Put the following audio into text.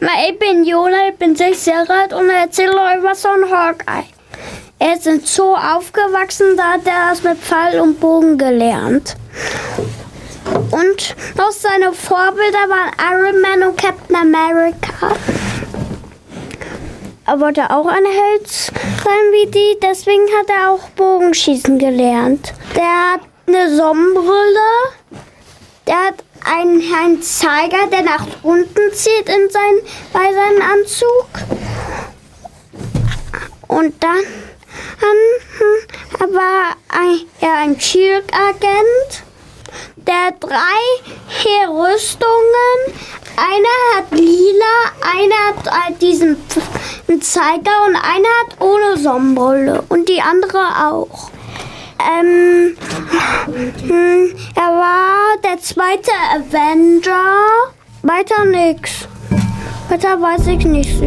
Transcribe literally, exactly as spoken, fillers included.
Ich bin Jona, ich bin sechs Jahre alt und erzähle euch was von Hawkeye. Er ist im Zoo aufgewachsen, da hat er das mit Pfeil und Bogen gelernt. Und auch seine Vorbilder waren Iron Man und Captain America. Er wollte auch ein Held sein wie die, deswegen hat er auch Bogenschießen gelernt. Der hat eine Sonnenbrille, der hat einen, einen Zeiger, der nach unten zieht in sein, bei seinem Anzug. Und dann hm, war ein, ja, ein Shield-Agent. Der hat drei Rüstungen. Einer hat lila, einer hat halt diesen Zeiger und einer hat ohne Sonnenbrille und die andere auch. Ähm, hm, er war der zweite Avenger. Weiter nix. Weiter weiß ich nicht.